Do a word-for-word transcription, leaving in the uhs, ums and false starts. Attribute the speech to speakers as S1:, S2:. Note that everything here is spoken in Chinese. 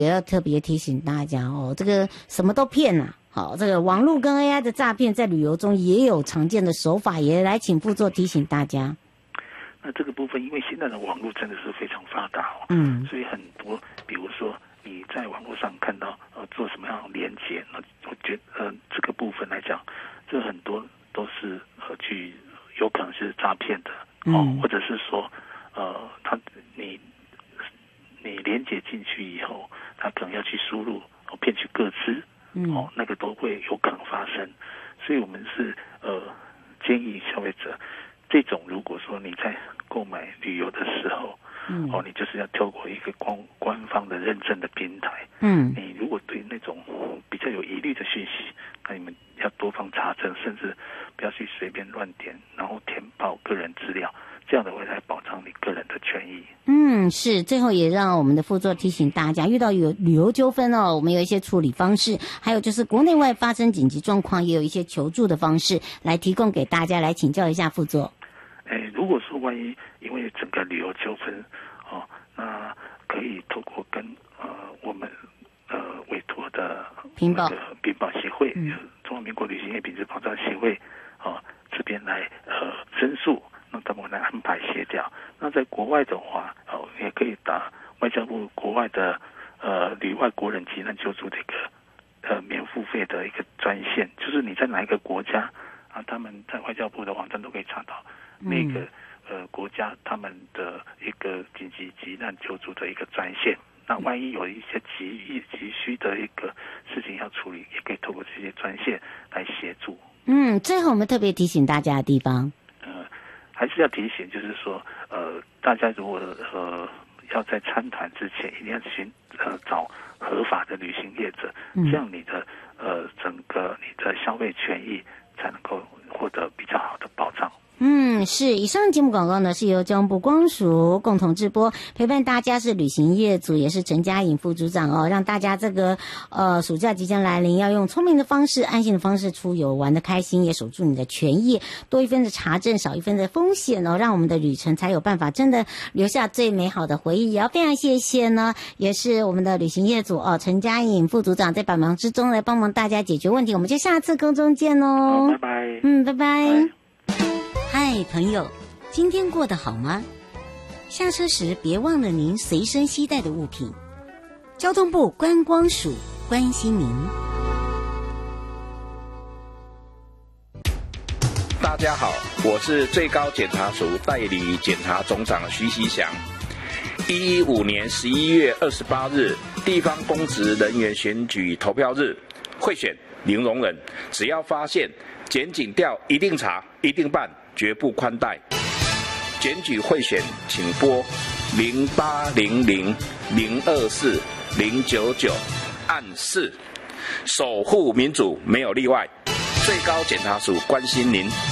S1: 也要特别提醒大家哦，这个什么都骗啊。好，这个网络跟 A I 的诈骗在旅游中也有常见的手法，也来请副座提醒大家。
S2: 那这个部分，因为现在的网络真的是非常发达哦，
S1: 嗯，
S2: 所以很多，比如说你在网络上看到呃做什么样的连结，那我觉得呃这个部分来讲，这很多都是呃去有可能是诈骗的哦，
S1: 嗯、
S2: 或者是说呃他你你连结进去以后，他可能要去输入哦骗取个资。
S1: 嗯、
S2: 哦，那个都会有可能发生，所以我们是呃建议消费者，这种如果说你在购买旅游的时候，嗯，哦，你就是要透过一个官官方的认证的平台，嗯，你如果对那种比较有疑虑的讯息，那你们要多方查证，甚至不要去随便乱点，然后填报个人资料。这样的会来保障你个人的权益。
S1: 嗯，是。最后也让我们的副座提醒大家，遇到有旅游纠纷哦，我们有一些处理方式，还有就是国内外发生紧急状况，也有一些求助的方式来提供给大家，来请教一下副座。
S2: 哎，如果说万一因为整个旅游纠纷哦，那可以透过跟呃我们呃委托的
S1: 屏保
S2: 屏保协会，
S1: 嗯，
S2: 中华民国旅行业品质保障协会哦这边来呃申诉。那他们来安排协调。那在国外的话，哦，也可以打外交部国外的呃旅外国人急难救助的一个呃免付费的一个专线，就是你在哪一个国家啊，他们在外交部的网站都可以查到那个、嗯、呃国家他们的一个紧急急难救助的一个专线。那万一有一些急急需的一个事情要处理，也可以透过这些专线来协助。
S1: 嗯，最后我们特别提醒大家的地方。
S2: 还是要提醒，就是说，呃，大家如果呃要在参团之前，一定要寻呃找合法的旅行业者，嗯、这样你的呃整个你的消费权益才能够获得比较好的保障。
S1: 嗯，是。以上节目广告呢是由交通部光署共同制播，陪伴大家是旅行业组，也是陈嘉颖副组长哦，让大家这个呃暑假即将来临，要用聪明的方式、安心的方式出游，玩得开心，也守住你的权益，多一分的查证，少一分的风险哦，让我们的旅程才有办法真的留下最美好的回忆。也要非常谢谢呢，也是我们的旅行业组哦，陈嘉颖副组长在百忙之中来帮忙大家解决问题。我们就下次空中见哦，
S2: 拜拜。
S1: 嗯，拜拜。
S2: 拜
S1: 嗨，朋友，今天过得好吗？下车时别忘了您随身携带的物品。交通部观光署关心您。
S3: 大家好，我是最高检察署代理检察总长徐锡祥。一一五年十一月二十八日，地方公职人员选举投票日，贿选零容忍，只要发现检警调，一定查，一定办，绝不宽待。检举贿选，请拨零八零零零二四零九九按四，守护民主没有例外。最高检察署关心您。